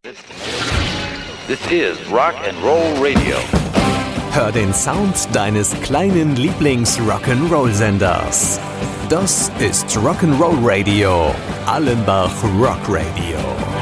This is Rock and Roll Radio. Hör den Sound deines kleinen Lieblings-Rock'n'Roll-Senders. Das ist Rock'n'Roll Radio, Allenbach Rock Radio.